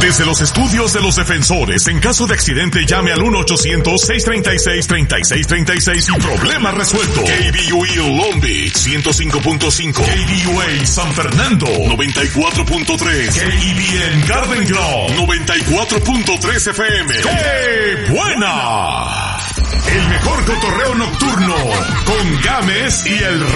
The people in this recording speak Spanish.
Desde los estudios de los defensores, en caso de accidente llame al 1-800-636-3636 y problema resuelto. KBUE Long Beach 105.5, KBUA San Fernando 94.3, KEBN Garden Grove 94.3 FM. ¡Qué buena! El mejor cotorreo nocturno con Gámez y el